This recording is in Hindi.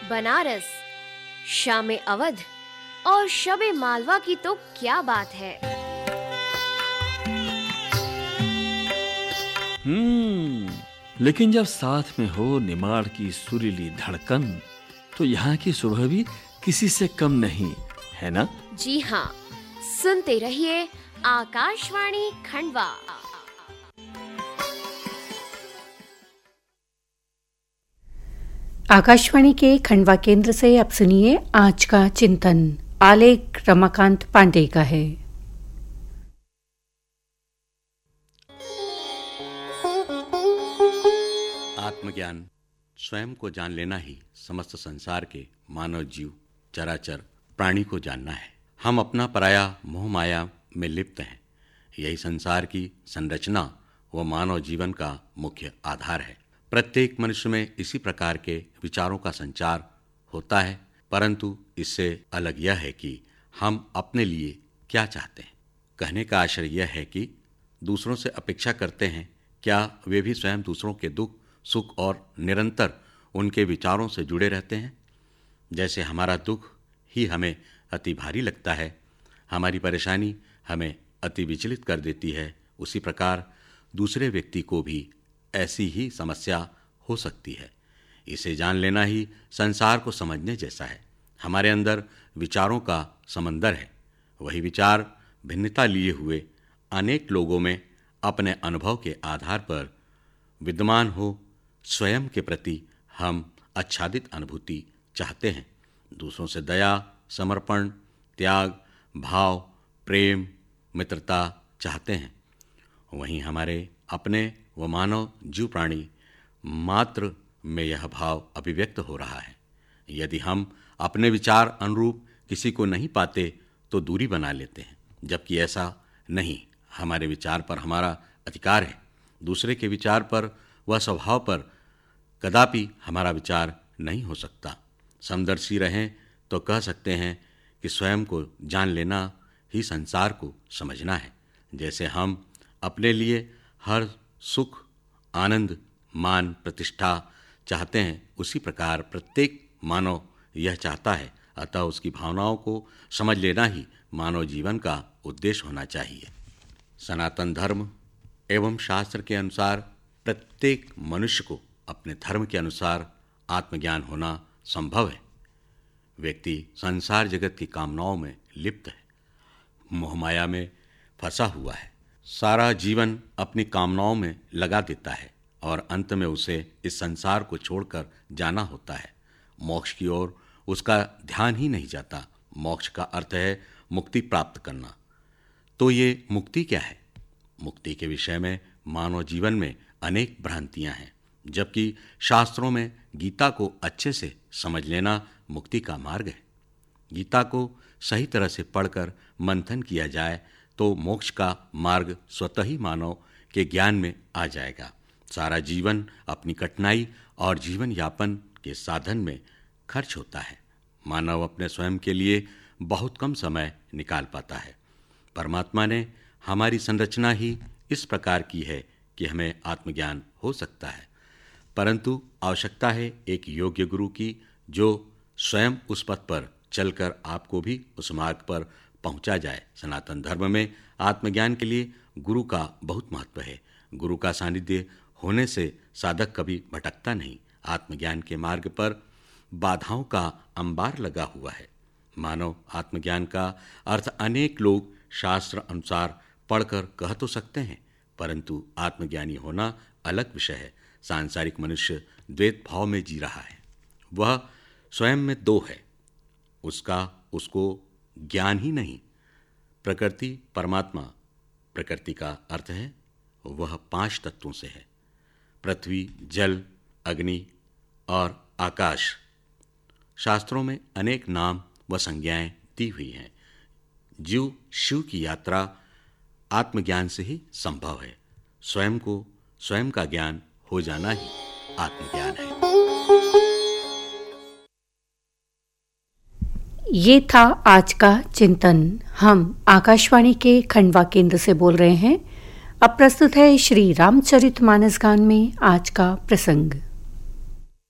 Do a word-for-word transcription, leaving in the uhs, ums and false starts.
बनारस, शामे अवध और शबे मालवा की तो क्या बात है। हम्म लेकिन जब साथ में हो निमाड़ की सुरीली धड़कन, तो यहाँ की सुबह भी किसी से कम नहीं है ना? जी हाँ, सुनते रहिए आकाशवाणी खंडवा। आकाशवाणी के खंडवा केंद्र से अब सुनिए आज का चिंतन। आलेख रमाकांत पांडे का है। आत्मज्ञान, स्वयं को जान लेना ही समस्त संसार के मानव जीव, चराचर प्राणी को जानना है। हम अपना पराया मोह माया में लिप्त हैं। यही संसार की संरचना व मानव जीवन का मुख्य आधार है। प्रत्येक मनुष्य में इसी प्रकार के विचारों का संचार होता है, परंतु इससे अलग यह है कि हम अपने लिए क्या चाहते हैं। कहने का आशय यह है कि दूसरों से अपेक्षा करते हैं, क्या वे भी स्वयं दूसरों के दुख सुख और निरंतर उनके विचारों से जुड़े रहते हैं। जैसे हमारा दुख ही हमें अति भारी लगता है, हमारी परेशानी हमें अति विचलित कर देती है, उसी प्रकार दूसरे व्यक्ति को भी ऐसी ही समस्या हो सकती है। इसे जान लेना ही संसार को समझने जैसा है। हमारे अंदर विचारों का समंदर है। वही विचार भिन्नता लिए हुए अनेक लोगों में अपने अनुभव के आधार पर विद्यमान हो। स्वयं के प्रति हम आच्छादित अनुभूति चाहते हैं। दूसरों से दया, समर्पण, त्याग, भाव, प्रेम, मित्रता चाहते हैं। वहीं हमारे अपने व मानव जीव प्राणी मात्र में यह भाव अभिव्यक्त हो रहा है। यदि हम अपने विचार अनुरूप किसी को नहीं पाते तो दूरी बना लेते हैं, जबकि ऐसा नहीं। हमारे विचार पर हमारा अधिकार है। दूसरे के विचार पर व स्वभाव पर कदापि हमारा विचार नहीं हो सकता। समदर्शी रहें तो कह सकते हैं कि स्वयं को जान लेना ही संसार को समझना है। जैसे हम अपने लिए हर सुख, आनंद, मान, प्रतिष्ठा चाहते हैं, उसी प्रकार प्रत्येक मानव यह चाहता है। अतः उसकी भावनाओं को समझ लेना ही मानव जीवन का उद्देश्य होना चाहिए। सनातन धर्म एवं शास्त्र के अनुसार प्रत्येक मनुष्य को अपने धर्म के अनुसार आत्मज्ञान होना संभव है। व्यक्ति संसार जगत की कामनाओं में लिप्त है, मोहमाया में फंसा हुआ है। सारा जीवन अपनी कामनाओं में लगा देता है और अंत में उसे इस संसार को छोड़कर जाना होता है। मोक्ष की ओर उसका ध्यान ही नहीं जाता। मोक्ष का अर्थ है मुक्ति प्राप्त करना। तो ये मुक्ति क्या है? मुक्ति के विषय में मानव जीवन में अनेक भ्रांतियां हैं, जबकि शास्त्रों में गीता को अच्छे से समझ लेना मुक्ति का मार्ग है। गीता को सही तरह से पढ़कर मंथन किया जाए तो मोक्ष का मार्ग स्वतः ही मानव के ज्ञान में आ जाएगा। सारा जीवन अपनी कठिनाई और जीवन यापन के साधन में खर्च होता है। मानव अपने स्वयं के लिए बहुत कम समय निकाल पाता है। परमात्मा ने हमारी संरचना ही इस प्रकार की है कि हमें आत्मज्ञान हो सकता है, परंतु आवश्यकता है एक योग्य गुरु की, जो स्वयं उस पथ पर चलकर आपको भी उस मार्ग पर पहुंचा जाए। सनातन धर्म में आत्मज्ञान के लिए गुरु का बहुत महत्व है। गुरु का सानिध्य होने से साधक कभी भटकता नहीं। आत्मज्ञान के मार्ग पर बाधाओं का अंबार लगा हुआ है। मानव आत्मज्ञान का अर्थ अनेक लोग शास्त्र अनुसार पढ़कर कह तो सकते हैं, परंतु आत्मज्ञानी होना अलग विषय है। सांसारिक मनुष्य द्वैत भाव में जी रहा है। वह स्वयं में दो है, उसका उसको ज्ञान ही नहीं। प्रकृति, परमात्मा। प्रकृति का अर्थ है वह पांच तत्वों से है: पृथ्वी, जल, अग्नि और आकाश। शास्त्रों में अनेक नाम व संज्ञाएं दी हुई हैं। जीव शिव की यात्रा आत्मज्ञान से ही संभव है। स्वयं को स्वयं का ज्ञान हो जाना ही आत्मज्ञान है। ये था आज का चिंतन। हम आकाशवाणी के खंडवा केंद्र से बोल रहे हैं। अब प्रस्तुत है श्री रामचरितमानस गान में आज का प्रसंग।